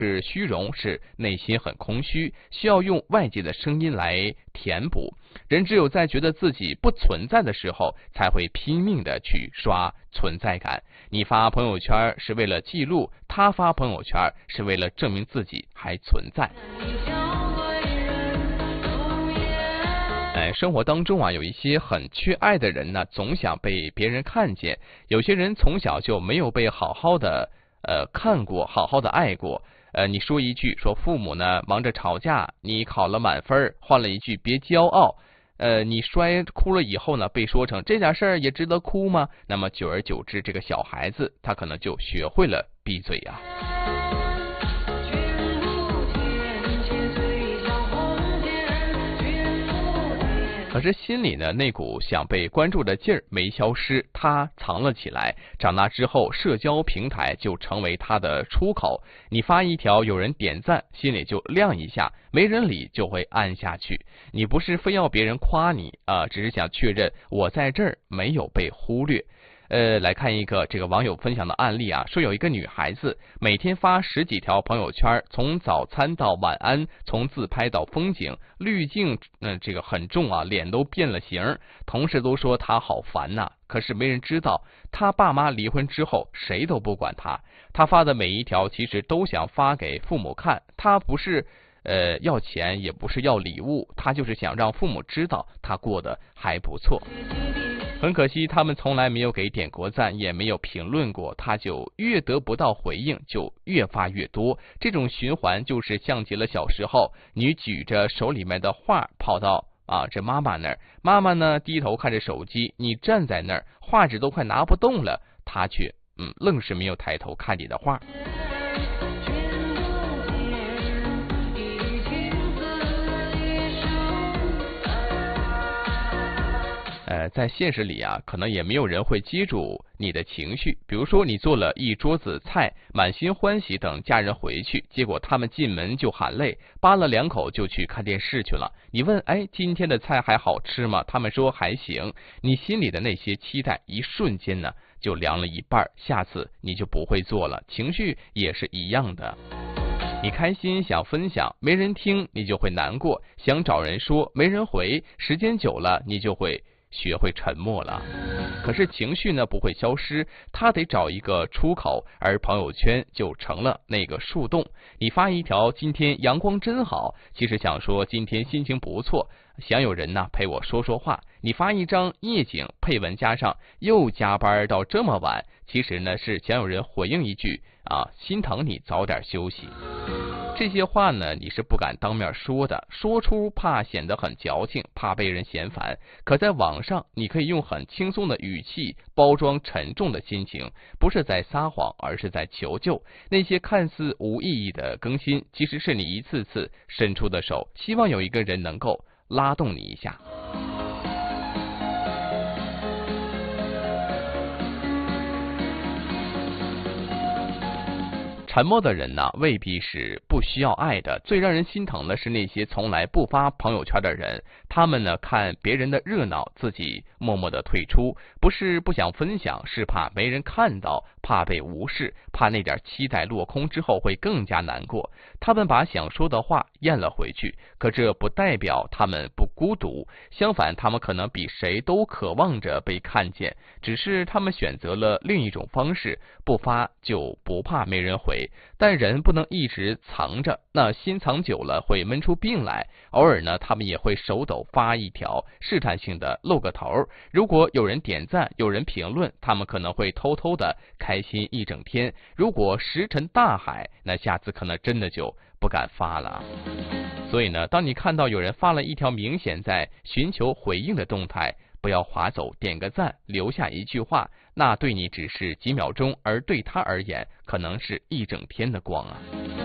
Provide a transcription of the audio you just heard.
是虚荣，是内心很空虚，需要用外界的声音来填补。人只有在觉得自己不存在的时候，才会拼命的去刷存在感。你发朋友圈是为了记录，他发朋友圈是为了证明自己还存在。生活当中啊，有一些很缺爱的人呢，总想被别人看见。有些人从小就没有被好好的看过，好好的爱过。你说一句，说父母呢忙着吵架，你考了满分，换了一句别骄傲。你摔哭了以后呢，被说成这点事儿也值得哭吗？那么久而久之，这个小孩子他可能就学会了闭嘴啊。可是心里呢，那股想被关注的劲儿没消失，他藏了起来。长大之后，社交平台就成为他的出口。你发一条，有人点赞，心里就亮一下；没人理，就会按下去。你不是非要别人夸你只是想确认我在这儿没有被忽略。来看一个这个网友分享的案例啊，说有一个女孩子每天发10几条朋友圈，从早餐到晚安，从自拍到风景，滤镜这个很重啊，脸都变了形，同事都说她好烦呐。可是没人知道，她爸妈离婚之后谁都不管她，她发的每一条其实都想发给父母看，她不是要钱，也不是要礼物，她就是想让父母知道她过得还不错。很可惜，他们从来没有给点过赞，也没有评论过，他就越得不到回应，就越发越多。这种循环就是像极了小时候，你举着手里面的画跑到这妈妈那儿，妈妈呢低头看着手机，你站在那儿，画纸都快拿不动了，他却愣是没有抬头看你的画。在现实里啊，可能也没有人会接住你的情绪。比如说，你做了一桌子菜，满心欢喜等家人回去，结果他们进门就喊累，扒了2口就去看电视去了。你问，今天的菜还好吃吗？他们说还行。你心里的那些期待，一瞬间呢就凉了一半，下次你就不会做了。情绪也是一样的。你开心想分享，没人听，你就会难过；想找人说，没人回，时间久了，你就会学会沉默了。可是情绪呢不会消失，它得找一个出口，而朋友圈就成了那个树洞。你发一条今天阳光真好，其实想说今天心情不错，想有人呢陪我说说话。你发一张夜景，配文加上又加班到这么晚，其实呢是想有人回应一句心疼你早点休息。这些话呢，你是不敢当面说的，说出怕显得很矫情，怕被人嫌烦。可在网上，你可以用很轻松的语气包装沉重的心情，不是在撒谎，而是在求救。那些看似无意义的更新，其实是你一次次伸出的手，希望有一个人能够拉动你一下。沉默的人呢，未必是不需要爱的。最让人心疼的是那些从来不发朋友圈的人，他们呢看别人的热闹，自己默默的退出，不是不想分享，是怕没人看到，怕被无视，怕那点期待落空之后会更加难过。他们把想说的话咽了回去，可这不代表他们不孤独，相反，他们可能比谁都渴望着被看见，只是他们选择了另一种方式，不发就不怕没人回。但人不能一直藏着，那心藏久了会闷出病来。偶尔呢，他们也会手抖发一条，试探性的露个头。如果有人点赞，有人评论，他们可能会偷偷的开心一整天。如果石沉大海，那下次可能真的就不敢发了。所以呢，当你看到有人发了一条明显在寻求回应的动态，不要划走，点个赞，留下一句话，那对你只是几秒钟，而对他而言可能是一整天的光啊。